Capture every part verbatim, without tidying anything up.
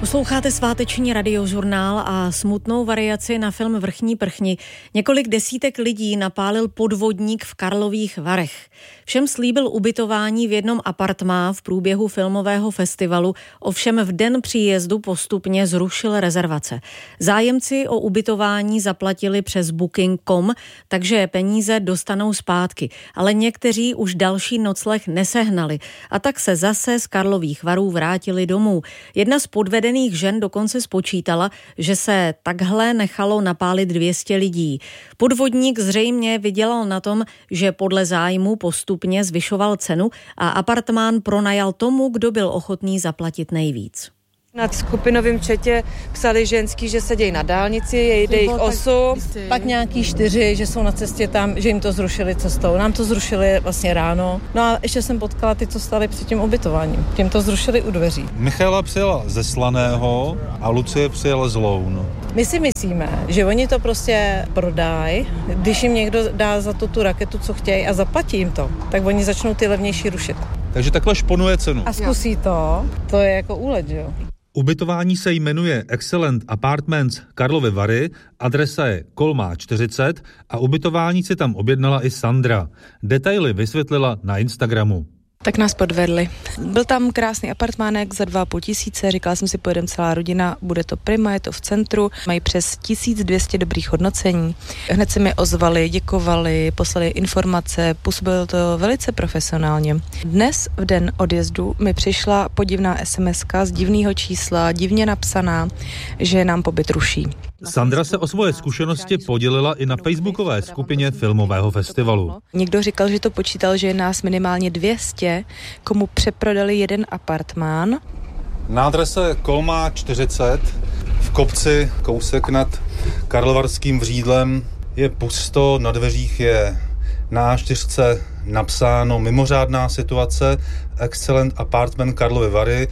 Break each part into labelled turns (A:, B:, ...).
A: Posloucháte sváteční radiožurnál a smutnou variaci na film Vrchní prchni. Několik desítek lidí napálil podvodník v Karlových Varech. Všem slíbil ubytování v jednom apartmá v průběhu filmového festivalu, ovšem v den příjezdu postupně zrušil rezervace. Zájemci o ubytování zaplatili přes booking tečka com, takže peníze dostanou zpátky, ale někteří už další nocleh nesehnali a tak se zase z Karlových Varů vrátili domů. Jedna z podvedených žen dokonce spočítala, že se takhle nechalo napálit dvě stě lidí. Podvodník zřejmě vydělal na tom, že podle zájmu postupně zvyšoval cenu a apartmán pronajal tomu, kdo byl ochotný zaplatit nejvíc.
B: Na skupinovém chatě psali ženský, že sedějí na dálnici, jejde jich osm, pak nějaký čtyři, že jsou na cestě tam, že jim to zrušili cestou. Nám to zrušili vlastně ráno. No a ještě jsem potkala ty, co stali před tím ubytováním. Tím to zrušili u dveří.
C: Michaela přijela ze Slaného a Lucie přijela z Loun.
B: My si myslíme, že oni to prostě prodají, když jim někdo dá za to tu raketu, co chtějí a zaplatí jim to, tak oni začnou ty levnější rušit.
C: Takže takhle šponuje cenu.
B: A zkusí to, to je jako úlet, že jo?
C: Ubytování se jmenuje Excellent Apartments Karlovy Vary, adresa je Kolmá čtyřicet a ubytování si tam objednala i Sandra. Detaily vysvětlila na Instagramu.
D: Tak nás podvedli. Byl tam krásný apartmánek za dva a půl tisíce, říkala jsem si, pojedeme celá rodina, bude to prima, je to v centru, mají přes tisíc dvě stě dobrých hodnocení. Hned se mi ozvali, děkovali, poslali informace, působilo to velice profesionálně. Dnes v den odjezdu mi přišla podivná SMSka z divného čísla, divně napsaná, že nám pobyt ruší.
C: Sandra se o svoje zkušenosti podělila i na facebookové skupině filmového festivalu.
D: Někdo říkal, že to počítal, že je nás minimálně dvě stě, komu přeprodali jeden apartmán.
C: Na adrese Kolmá čtyřicet v kopci kousek nad Karlovarským Vřídlem je pusto, na dveřích je na á čtyři napsáno mimořádná situace, Excellent Apartment Karlovy Vary.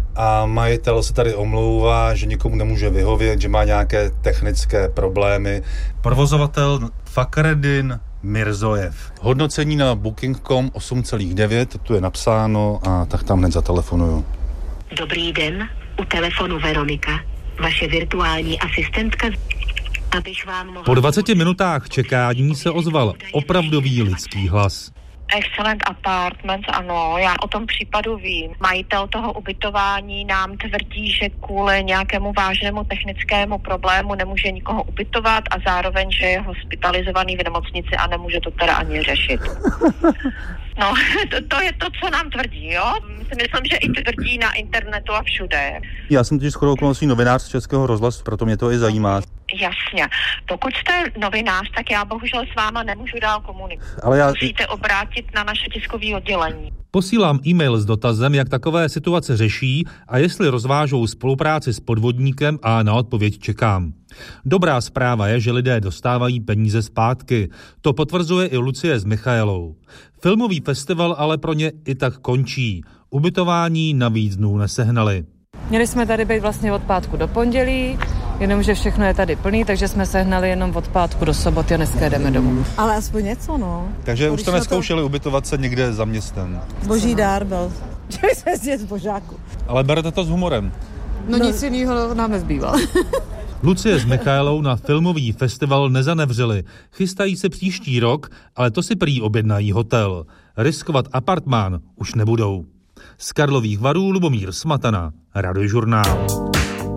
C: A majitel se tady omlouvá, že nikomu nemůže vyhovět, že má nějaké technické problémy. Provozovatel Fakhreddin Mirzojev. Hodnocení na booking tečka com osm celá devět, tu je napsáno a tak tam hned zatelefonuju.
E: Dobrý den, u telefonu Veronika, vaše virtuální asistentka. Abych vám mohla...
C: Po dvaceti minutách čekání se ozval opravdový lidský hlas.
F: Excellent Apartments, ano, já o tom případu vím. Majitel toho ubytování nám tvrdí, že kvůli nějakému vážnému technickému problému nemůže nikoho ubytovat a zároveň, že je hospitalizovaný v nemocnici a nemůže to teda ani řešit. No, to, to je to, co nám tvrdí, jo? Myslím, že i tvrdí na internetu a všude.
C: Já jsem totiž shodou okolností novinář z Českého rozhlasu, proto mě to i zajímá.
F: Jasně. Pokud jste novinář, tak já bohužel s váma nemůžu dál komunikovat.
C: Ale já...
F: Musíte obrátit na naše tiskové oddělení.
C: Posílám e-mail s dotazem, jak takové situace řeší a jestli rozvážou spolupráci s podvodníkem a na odpověď čekám. Dobrá zpráva je, že lidé dostávají peníze zpátky. To potvrzuje i Lucie s Michaelou. Filmový festival ale pro ně i tak končí. Ubytování na víc dnů nesehnali.
B: Měli jsme tady být vlastně od pátku do pondělí, jenomže všechno je tady plný, takže jsme sehnali jenom od pátku do soboty a dneska jdeme domů. Ale aspoň něco, no.
C: Takže už jste neskoušeli to... ubytovat se někde za městem?
B: Boží dár byl, že jsme zdět z božáku.
C: Ale berete to s humorem?
B: No, no nic jiného nám nezbývá.
C: Lucie s Michaelou na filmový festival nezanevřeli. Chystají se příští rok, ale to si prý objednají hotel. Riskovat apartmán už nebudou. Z Karlových Varů Lubomír Smatana, Radiožurnál.